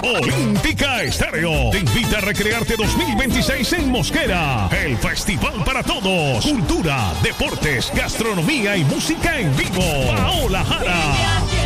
Olímpica Estéreo te invita a recrearte 2026 en Mosquera. El festival para todos. Cultura, deportes, gastronomía y música en vivo. Paola Jara.